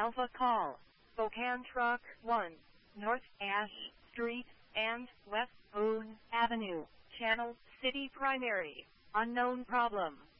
Alpha Call. Spokane Truck 1. North Ash Street and West Boone Avenue. Channel City Primary. Unknown problem.